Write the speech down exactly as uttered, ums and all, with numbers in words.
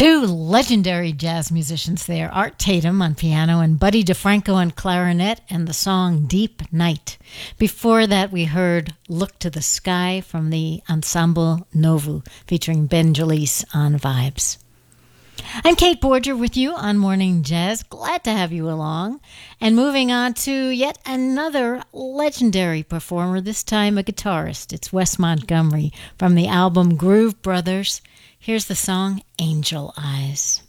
Two legendary jazz musicians there, Art Tatum on piano and Buddy DeFranco on clarinet, and the song Deep Night. Before that, we heard Look to the Sky from the Ensemble Novu, featuring Ben Jalise on vibes. I'm Kate Borger with you on Morning Jazz. Glad to have you along. And moving on to yet another legendary performer, this time a guitarist. It's Wes Montgomery from the album Groove Brothers. Here's the song Angel Eyes.